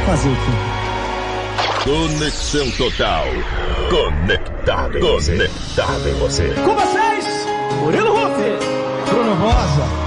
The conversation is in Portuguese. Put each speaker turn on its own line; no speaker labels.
Fazer o quê?
Conexão Total. Conectado em você.
Com vocês, Murilo Ruff, Bruno Rosa.